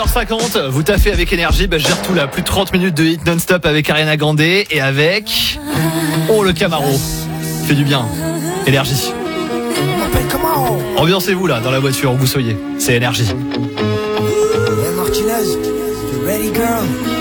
18h50, vous taffez avec énergie, je gère tout là, plus de 30 minutes de hit non-stop avec Ariana Grande et avec... Oh, le Camaro, fait du bien, énergie. Ambiancez-vous là, dans la voiture où vous soyez, c'est énergie. Hey Martinez, you ready girl?